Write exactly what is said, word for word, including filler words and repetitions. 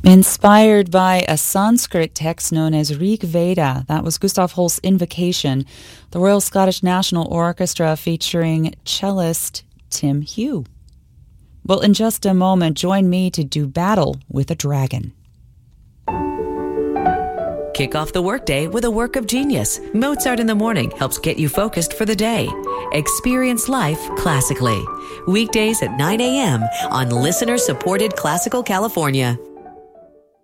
Inspired by a Sanskrit text known as Rig Veda, that was Gustav Holst's Invocation, the Royal Scottish National Orchestra featuring cellist Tim Hugh. Well, in just a moment, join me to do battle with a dragon. Kick off the workday with a work of genius. Mozart in the Morning helps get you focused for the day. Experience life classically. Weekdays at nine a.m. on listener-supported Classical California.